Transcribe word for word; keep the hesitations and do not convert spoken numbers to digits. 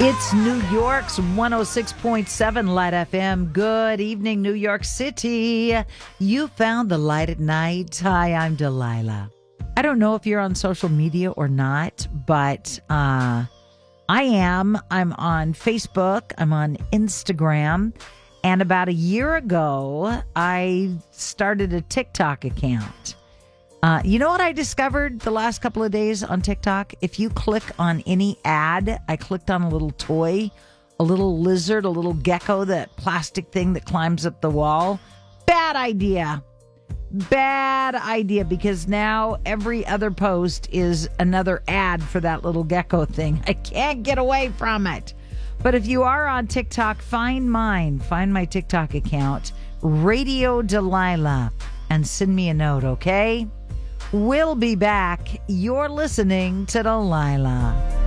It's New York's one oh six point seven Light F M. Good evening, New York City. You found the light at night. Hi, I'm Delilah. I don't know if you're on social media or not, but uh, I am. I'm on Facebook. I'm on Instagram. And about a year ago, I started a TikTok account. Uh, you know what I discovered the last couple of days on TikTok? If you click on any ad, I clicked on a little toy, a little lizard, a little gecko, that plastic thing that climbs up the wall. Bad idea. Bad idea, because now every other post is another ad for that little gecko thing. I can't get away from it. But if you are on TikTok, find mine. Find my TikTok account, Radio Delilah, and send me a note, okay? We'll be back. You're listening to Delilah.